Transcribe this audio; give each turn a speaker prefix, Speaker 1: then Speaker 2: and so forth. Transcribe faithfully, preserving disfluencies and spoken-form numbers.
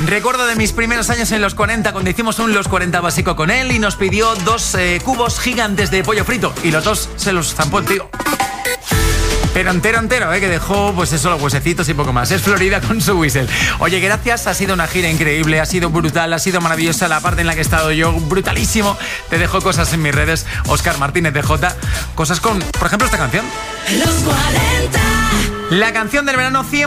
Speaker 1: Recuerdo de mis primeros años en los cuarenta, cuando hicimos un Los cuarenta básico con él y nos pidió dos eh, cubos gigantes de pollo frito y los dos se los zampó el tío. Pero entero, entero, ¿eh? Que dejó, pues eso, los huesecitos y poco más. Es Florida con su whistle. Oye, gracias, ha sido una gira increíble, ha sido brutal, ha sido maravillosa la parte en la que he estado yo, brutalísimo. Te dejo cosas en mis redes, Óscar Martínez de Jota, cosas con, por ejemplo, esta canción.
Speaker 2: Los cuarenta.
Speaker 1: La canción del verano cien.